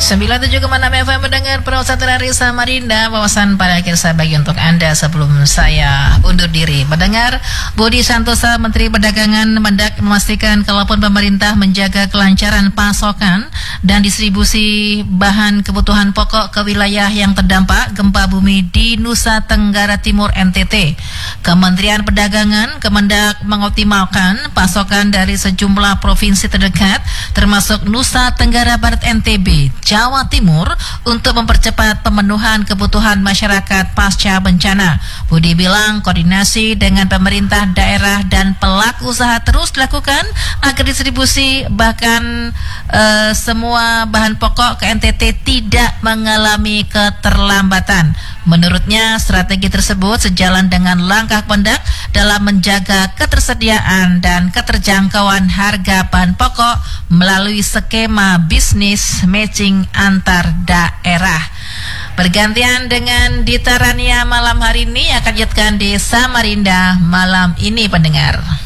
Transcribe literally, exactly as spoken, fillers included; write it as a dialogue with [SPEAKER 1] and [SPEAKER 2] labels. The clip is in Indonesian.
[SPEAKER 1] sembilan puluh tujuh koma enam F M mendengar perusahaan dari Samarinda. Wawasan pada akhir saya bagi untuk Anda sebelum saya undur diri. Mendengar Budi Santosa, Menteri Perdagangan, mendak memastikan kalaupun pemerintah menjaga kelancaran pasokan dan distribusi bahan kebutuhan pokok ke wilayah yang terdampak gempa bumi di Nusa Tenggara Timur N T T. Kementerian Perdagangan Kemendak mengoptimalkan pasokan dari sejumlah provinsi terdekat termasuk Nusa Tenggara Barat N T B, Jawa Timur untuk mempercepat pemenuhan kebutuhan masyarakat pasca bencana. Budi bilang koordinasi dengan pemerintah daerah dan pelaku usaha terus dilakukan agar distribusi bahkan uh, semua bahan pokok ke N T T tidak mengalami keterlambatan. Menurutnya strategi tersebut sejalan dengan langkah Kemendak dalam menjaga ketersediaan dan keterjangkauan harga bahan pokok melalui skema bisnis matching antar daerah. Bergantian dengan Dita Rania malam hari ini akan lanjutkan di Samarinda malam ini pendengar.